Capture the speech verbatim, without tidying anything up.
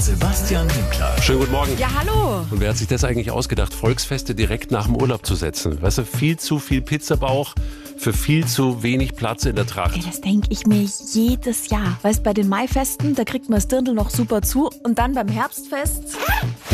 Sebastian Winkler. Schönen guten Morgen. Ja, hallo. Und wer hat sich das eigentlich ausgedacht, Volksfeste direkt nach dem Urlaub zu setzen? Weißt du, viel zu viel Pizzabauch für viel zu wenig Platz in der Tracht. Ey, das denke ich mir jedes Jahr. Weißt, bei den Maifesten, da kriegt man das Dirndl noch super zu. Und dann beim Herbstfest,